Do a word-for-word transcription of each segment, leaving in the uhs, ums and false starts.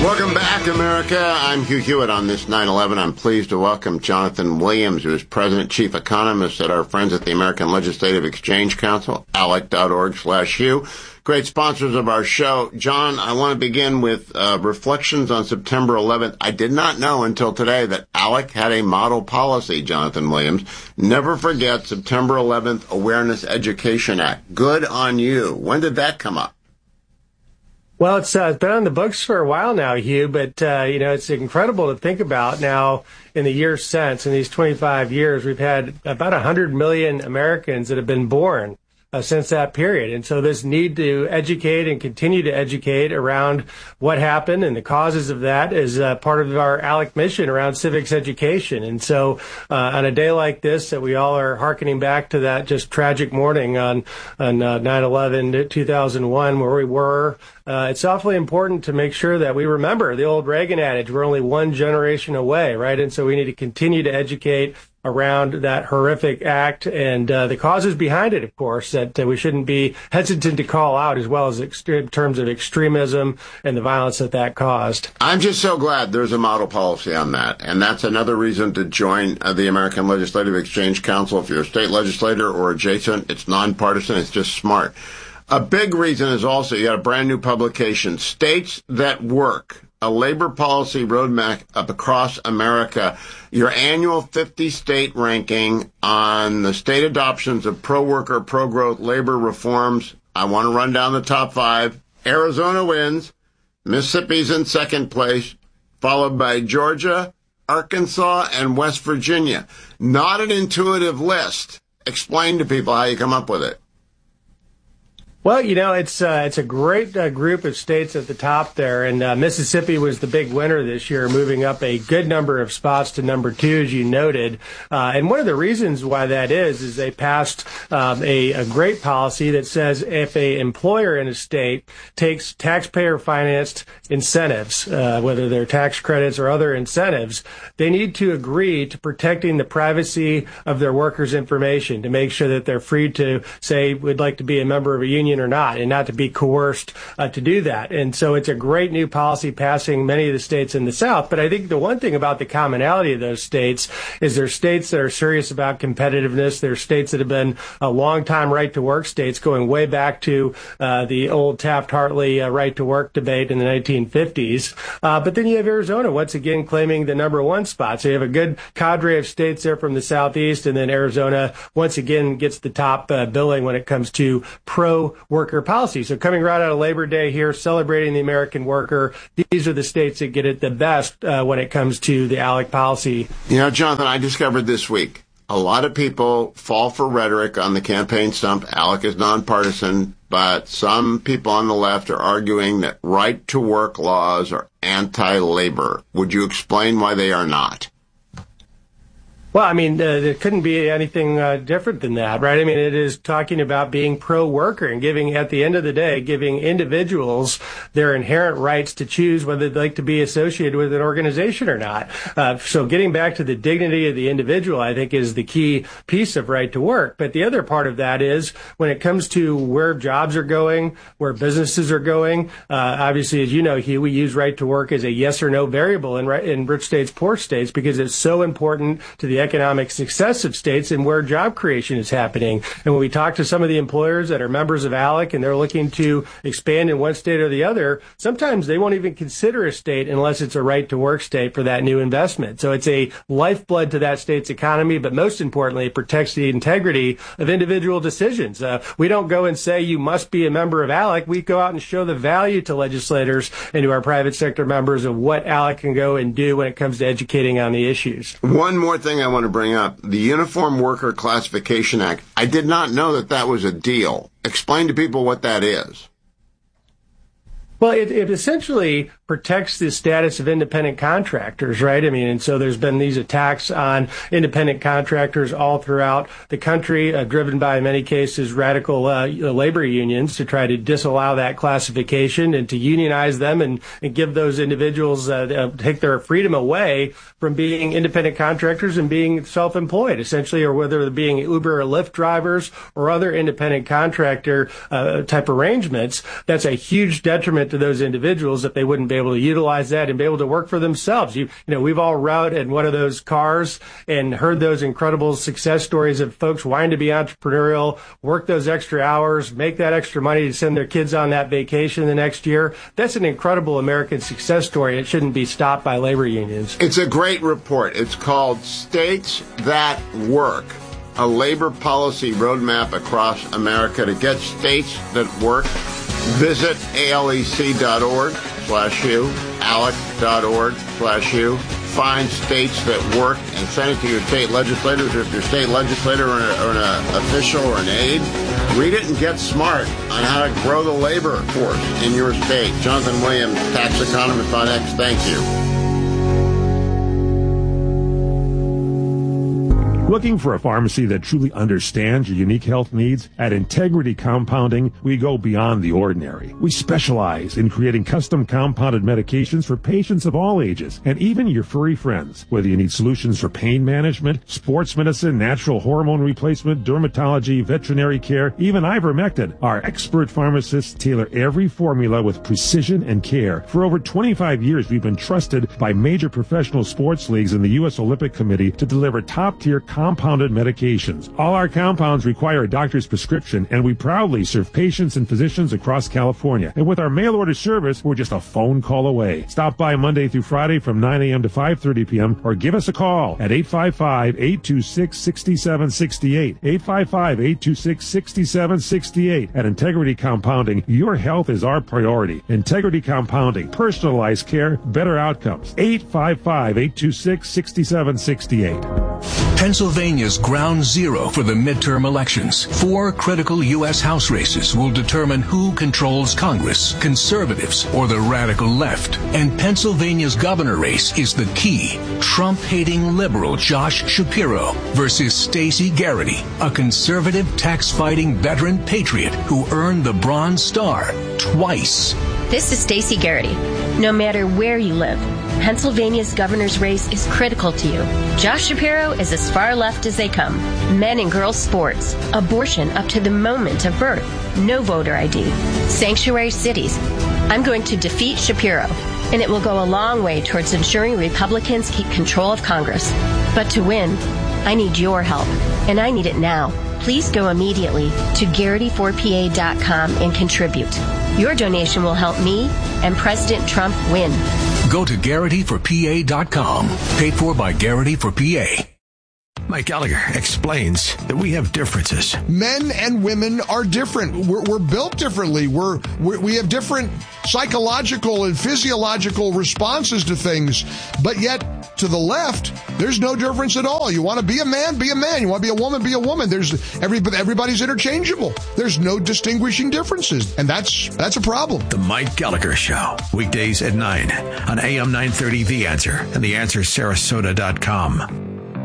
Welcome back, America. I'm Hugh Hewitt on this nine eleven. I'm pleased to welcome Jonathan Williams, who is President Chief Economist at our friends at the American Legislative Exchange Council, alec dot org slash Hugh. Great sponsors of our show. John, I want to begin with uh, reflections on September eleventh. I did not know until today that ALEC had a model policy, Jonathan Williams. Never forget September eleventh Awareness Education Act. Good on you. When did that come up? Well, it's, uh, it's been on the books for a while now, Hugh, but, uh, you know, it's incredible to think about now in the years since. In these twenty-five years, we've had about one hundred million Americans that have been born Uh, since that period. And so this need to educate and continue to educate around what happened and the causes of that is uh, part of our ALEC mission around civics education. And so uh, on a day like this that we all are hearkening back to that just tragic morning on, on uh, nine eleven two thousand one where we were, uh, it's awfully important to make sure that we remember the old Reagan adage, we're only one generation away, right? And so we need to continue to educate around that horrific act and uh, the causes behind it, of course, that uh, we shouldn't be hesitant to call out, as well as ext- in terms of extremism and the violence that that caused. I'm just so glad there's a model policy on that. And that's another reason to join uh, the American Legislative Exchange Council. If you're a state legislator or adjacent, it's nonpartisan. It's just smart. A big reason is also you got a brand new publication, States That Work, a labor policy roadmap up across America. Your annual fifty state ranking on the state adoptions of pro-worker, pro-growth labor reforms. I want to run down the top five. Arizona wins. Mississippi's in second place, followed by Georgia, Arkansas, and West Virginia. Not an intuitive list. Explain to people how you come up with it. Well, you know, it's uh, it's a great uh, group of states at the top there, and uh, Mississippi was the big winner this year, moving up a good number of spots to number two, as you noted. Uh, and one of the reasons why that is, is they passed um, a, a great policy that says if a employer in a state takes taxpayer-financed incentives, uh, whether they're tax credits or other incentives, they need to agree to protecting the privacy of their workers' information to make sure that they're free to say, we'd like to be a member of a union or not, and not to be coerced uh, to do that. And so it's a great new policy passing many of the states in the South. But I think the one thing about the commonality of those states is they're states that are serious about competitiveness. They're states that have been a long-time right-to-work states going way back to uh, the old Taft-Hartley uh, right-to-work debate in the nineteen fifties. Uh, but then you have Arizona once again claiming the number one spot. So you have a good cadre of states there from the Southeast, and then Arizona once again gets the top uh, billing when it comes to pro worker policy. So coming right out of Labor Day here, celebrating the American worker, these are the states that get it the best uh, when it comes to the ALEC policy. You know, Jonathan, I discovered this week, a lot of people fall for rhetoric on the campaign stump. ALEC is nonpartisan, but some people on the left are arguing that right-to-work laws are anti-labor. Would you explain why they are not? Well, I mean, uh, there couldn't be anything uh, different than that, right? I mean, it is talking about being pro-worker and giving, at the end of the day, giving individuals their inherent rights to choose whether they'd like to be associated with an organization or not. Uh, so getting back to the dignity of the individual, I think, is the key piece of right to work. But the other part of that is when it comes to where jobs are going, where businesses are going, uh, obviously, as you know, Hugh, we use right to work as a yes or no variable in, in rich states, poor states, because it's so important to the economic success of states and where job creation is happening. And when we talk to some of the employers that are members of ALEC and they're looking to expand in one state or the other, sometimes they won't even consider a state unless it's a right to work state for that new investment. So it's a lifeblood to that state's economy, but most importantly, it protects the integrity of individual decisions. Uh, we don't go and say you must be a member of ALEC. We go out and show the value to legislators and to our private sector members of what ALEC can go and do when it comes to educating on the issues. One more thing I want to bring up, the Uniform Worker Classification Act. I did not know that that was a deal. Explain to people what that is. Well, it, it essentially protects the status of independent contractors, right? I mean, and so there's been these attacks on independent contractors all throughout the country, uh, driven by, in many cases, radical uh, labor unions to try to disallow that classification and to unionize them and, and give those individuals, uh, uh, take their freedom away from being independent contractors and being self-employed, essentially, or whether they're being Uber or Lyft drivers or other independent contractor uh, type arrangements. That's a huge detriment to those individuals if they wouldn't be able to utilize that and be able to work for themselves. You, you know, we've all rode in one of those cars and heard those incredible success stories of folks wanting to be entrepreneurial, work those extra hours, make that extra money to send their kids on that vacation the next year. That's an incredible American success story. It shouldn't be stopped by labor unions. It's a great report. It's called States That Work, a labor policy roadmap across America. To get states that work, visit alec.org slash you, alec.org slash you. Find states that work and send it to your state legislators. If your state legislator or, a, or an official or an aide, read it and get smart on how to grow the labor force in your state. Jonathan Williams, tax economist on X. Thank you. Looking for a pharmacy that truly understands your unique health needs? At Integrity Compounding, we go beyond the ordinary. We specialize in creating custom compounded medications for patients of all ages, and even your furry friends. Whether you need solutions for pain management, sports medicine, natural hormone replacement, dermatology, veterinary care, even ivermectin, our expert pharmacists tailor every formula with precision and care. For over twenty-five years, we've been trusted by major professional sports leagues and the U S Olympic Committee to deliver top-tier compounded medications. All our compounds require a doctor's prescription, and we proudly serve patients and physicians across California. And with our mail-order service, we're just a phone call away. Stop by Monday through Friday from nine a.m. to five thirty p.m. or give us a call at eight five five, eight two six, six seven six eight, eight five five, eight two six, six seven six eight. At Integrity Compounding, your health is our priority. Integrity Compounding, personalized care, better outcomes. eight five five, eight two six, six seven six eight. Pennsylvania's ground zero for the midterm elections. Four critical U S House races will determine who controls Congress, conservatives or the radical left. And Pennsylvania's governor race is the key. Trump-hating liberal Josh Shapiro versus Stacey Garrity, a conservative tax-fighting veteran patriot who earned the Bronze Star twice. This is Stacey Garrity. No matter where you live, Pennsylvania's governor's race is critical to you. Josh Shapiro is as far left as they come. Men and girls sports, abortion up to the moment of birth, no voter I D, sanctuary cities. I'm going to defeat Shapiro, and it will go a long way towards ensuring Republicans keep control of Congress. But to win, I need your help, and I need it now. Please go immediately to Garrity four P A dot com and contribute. Your donation will help me and President Trump win. Go to Garrity for P A dot com. Paid for by Garrity for P A. Mike Gallagher explains that we have differences. Men and women are different. We're, we're built differently. We're, we're we have different psychological and physiological responses to things. But yet, to the left, there's no difference at all. You want to be a man, be a man. You want to be a woman, be a woman. There's everybody, everybody's interchangeable. There's no distinguishing differences, and that's that's a problem. The Mike Gallagher Show, weekdays at nine on A M nine thirty The Answer and the answer sarasota dot com.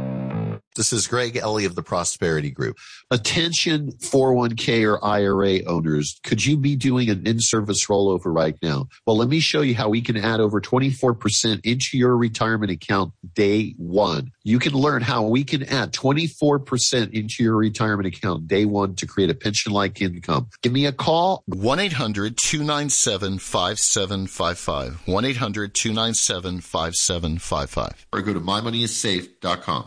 This is Greg Ellie of the Prosperity Group. Attention four oh one k or I R A owners, could you be doing an in-service rollover right now? Well, let me show you how we can add over twenty-four percent into your retirement account day one. You can learn how we can add twenty-four percent into your retirement account day one to create a pension-like income. Give me a call. one eight hundred, two nine seven, five seven five five. one eight hundred, two nine seven, five seven five five. Or go to my money is safe dot com.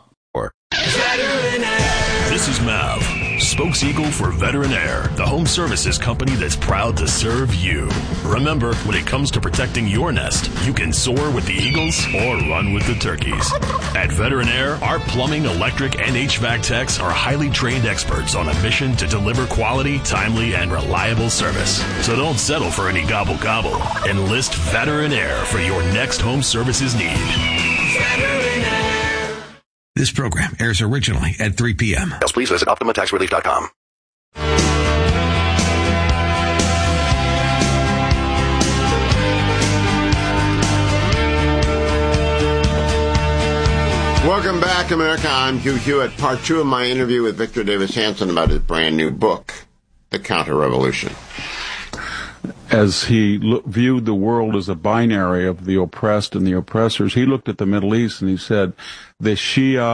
This is Mav, spokes-eagle for Veteran Air, the home services company that's proud to serve you. Remember, when it comes to protecting your nest, you can soar with the eagles or run with the turkeys. At Veteran Air, our plumbing, electric, and H V A C techs are highly trained experts on a mission to deliver quality, timely, and reliable service. So don't settle for any gobble-gobble. Enlist Veteran Air for your next home services need. Veteran Air. This program airs originally at three p.m. Else, please visit optima tax relief dot com. Welcome back, America. I'm Hugh Hewitt. Part two of my interview with Victor Davis Hanson about his brand new book, The Counter-Revolution. As he look, viewed the world as a binary of the oppressed and the oppressors, he looked at the Middle East and he said, the Shia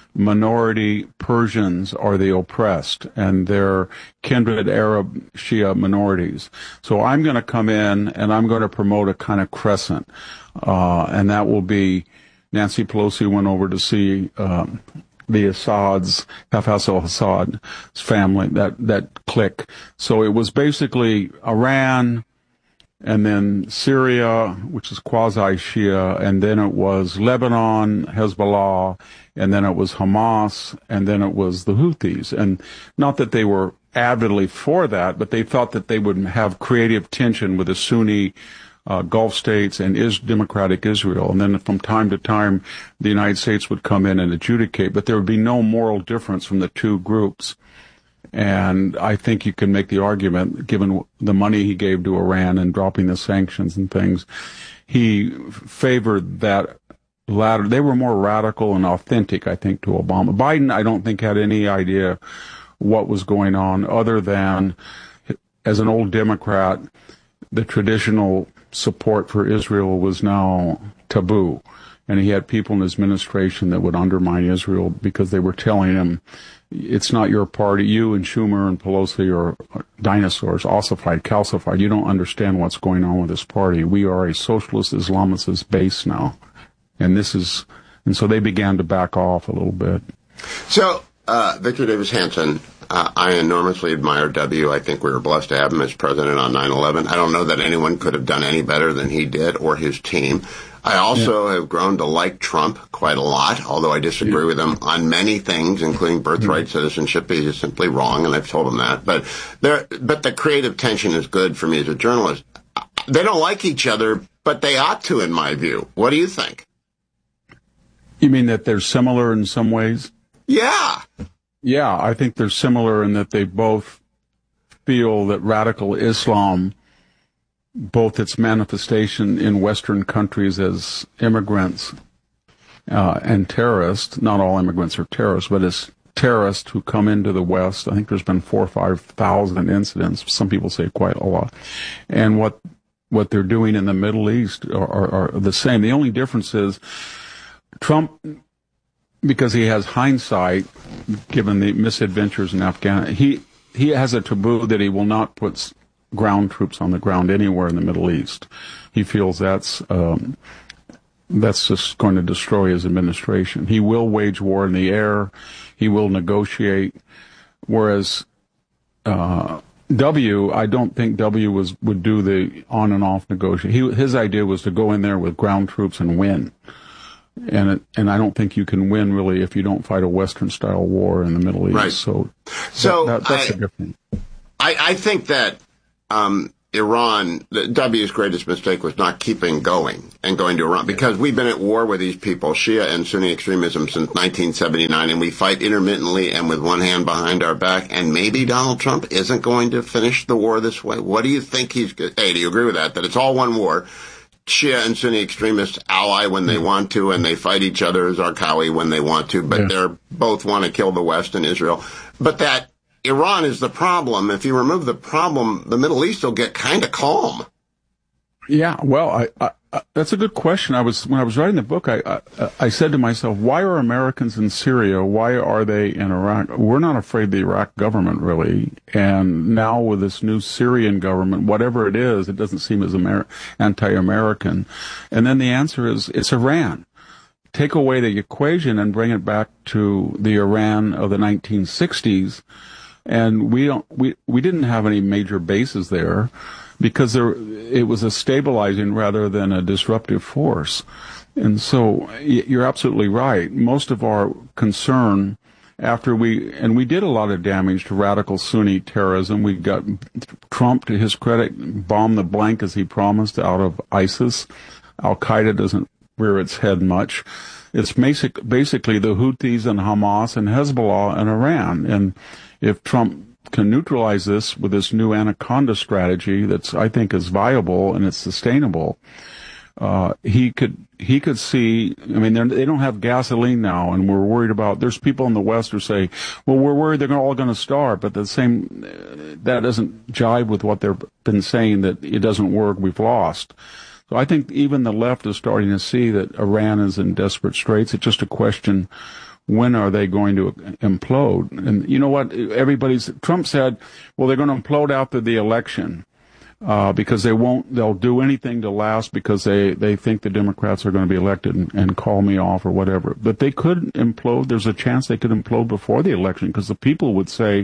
minority Persians are the oppressed, and they're kindred Arab Shia minorities. So I'm going to come in and I'm going to promote a kind of crescent, uh, and that will be Nancy Pelosi went over to see um, the Assad's, Hafez al-Assad's family, that, that clique. So it was basically Iran, and then Syria, which is quasi-Shia, and then it was Lebanon, Hezbollah, and then it was Hamas, and then it was the Houthis. And not that they were avidly for that, but they thought that they would have creative tension with the Sunni uh, Gulf states and is democratic Israel. And then from time to time, the United States would come in and adjudicate, but there would be no moral difference from the two groups. And I think you can make the argument, given the money he gave to Iran and dropping the sanctions and things, he favored that latter. They were more radical and authentic, I think, to Obama. Biden, I don't think, had any idea what was going on other than, as an old Democrat, the traditional support for Israel was now taboo. And he had people in his administration that would undermine Israel because they were telling him, it's not your party. You and Schumer and Pelosi are dinosaurs, ossified, calcified. You don't understand what's going on with this party. We are a socialist Islamicist base now. And this is, and so they began to back off a little bit. So, uh, Victor Davis Hanson, uh, I enormously admire W. I think we were blessed to have him as president on nine eleven. I don't know that anyone could have done any better than he did or his team. I also yeah. have grown to like Trump quite a lot, although I disagree yeah. with him on many things, including birthright yeah. citizenship. He's just simply wrong, and I've told him that. But there, but the creative tension is good for me as a journalist. They don't like each other, but they ought to, in my view. What do you think? You mean that they're similar in some ways? Yeah. Yeah, I think they're similar in that they both feel that radical Islam, both its manifestation in Western countries as immigrants uh, and terrorists, not all immigrants are terrorists, but as terrorists who come into the West. I think there's been four or five thousand incidents. Some people say quite a lot. And what what they're doing in the Middle East are, are, are the same. The only difference is Trump, because he has hindsight, given the misadventures in Afghanistan, he, he has a taboo that he will not put ground troops on the ground anywhere in the Middle East. He feels that's um, that's just going to destroy his administration. He will wage war in the air. He will negotiate. Whereas uh, W, I don't think W was would do the on and off negotiation. He, his idea was to go in there with ground troops and win. And it, and I don't think you can win really if you don't fight a Western style war in the Middle East. Right. So, so that, that, that's I, a different. I, I think that um, Iran, W's greatest mistake was not keeping going and going to Iran, because we've been at war with these people, Shia and Sunni extremism, since nineteen seventy-nine, and we fight intermittently and with one hand behind our back. And maybe Donald Trump isn't going to finish the war this way. What do you think he's? Hey, do you agree with that? That it's all one war? Shia and Sunni extremists ally when they want to, and they fight each other as Zarqawi when they want to, but yeah. they're both want to kill the West and Israel. But that Iran is the problem. If you remove the problem, the Middle East will get kind of calm. Yeah, well, I, I, I, that's a good question. I was when I was writing the book, I, I I said to myself, why are Americans in Syria? Why are they in Iraq? We're not afraid of the Iraq government, really. And now with this new Syrian government, whatever it is, it doesn't seem as Amer- anti-American. And then the answer is it's Iran. Take away the equation and bring it back to the Iran of the nineteen sixties. And we don't, we, we didn't have any major bases there because there, it was a stabilizing rather than a disruptive force. And so you're absolutely right. Most of our concern after we, and we did a lot of damage to radical Sunni terrorism. We got Trump, to his credit, bombed the blank as he promised out of ISIS. Al-Qaeda doesn't rear its head much. It's basic, basically the Houthis and Hamas and Hezbollah and Iran. And if Trump can neutralize this with this new anaconda strategy that's, I think, is viable and it's sustainable, uh, he could, he could see, I mean, they don't have gasoline now, and we're worried about, there's people in the West who say, well, we're worried they're all going to starve, but the same, that doesn't jive with what they've been saying, that it doesn't work, we've lost. So I think even the left is starting to see that Iran is in desperate straits. It's just a question when are they going to implode? And you know what? Everybody's, Trump said, well, they're going to implode after the election, uh, because they won't, they'll do anything to last because they, they think the Democrats are going to be elected and, and call me off or whatever. But they could implode. There's a chance they could implode before the election because the people would say,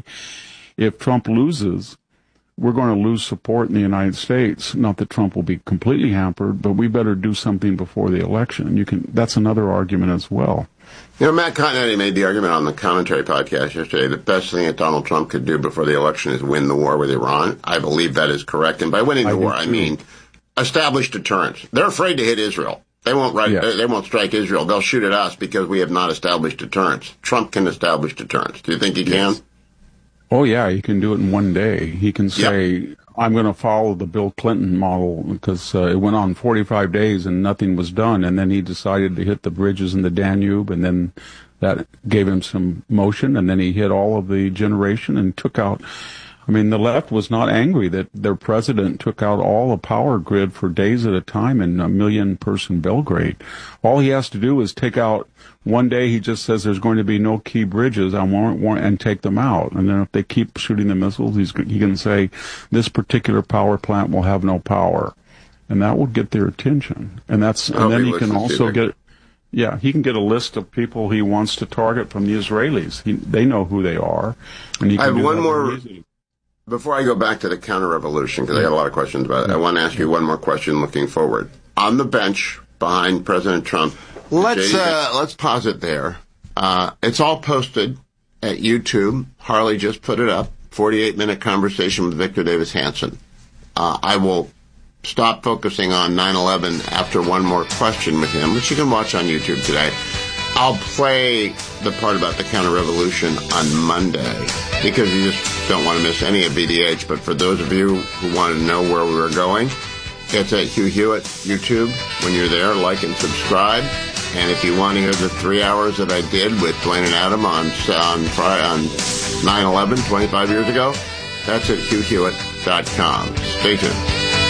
if Trump loses, we're going to lose support in the United States. Not that Trump will be completely hampered, but we better do something before the election. You can, that's another argument as well. You know, Matt Continetti made the argument on the Commentary podcast yesterday. The best thing that Donald Trump could do before the election is win the war with Iran. I believe that is correct. And by winning the I war, I mean establish deterrence. They're afraid to hit Israel. They won't right, yes. They won't strike Israel. They'll shoot at us because we have not established deterrence. Trump can establish deterrence. Do you think he yes. can? Oh, yeah, he can do it in one day. He can say, yep. I'm going to follow the Bill Clinton model because uh, it went on forty-five days and nothing was done. And then he decided to hit the bridges in the Danube, and then that gave him some motion. And then he hit all of the generation and took out. I mean, the left was not angry that their president took out all the power grid for days at a time in a million-person Belgrade. All he has to do is take out. One day he just says there's going to be no key bridges, I won't, won't, and take them out. And then if they keep shooting the missiles, he's, he can say this particular power plant will have no power, and that will get their attention. And that's and then he can also get, yeah, he can get a list of people he wants to target from the Israelis. He, they know who they are, and he can I have do one that more. easily. Before I go back to the counter-revolution, because I got a lot of questions about it, I want to ask you one more question looking forward. On the bench behind President Trump. Let's uh, let's pause it there. Uh, it's all posted at YouTube. Harley just put it up. forty-eight minute conversation with Victor Davis Hanson. Uh, I will stop focusing on nine eleven after one more question with him, which you can watch on YouTube today. I'll play the part about the counter-revolution on Monday because you just don't want to miss any of V D H. But for those of you who want to know where we were going, it's at Hugh Hewitt YouTube. When you're there, like and subscribe. And if you want to hear the three hours that I did with Dwayne and Adam on on, on nine eleven, twenty-five years ago, that's at hugh hewitt dot com. Stay tuned.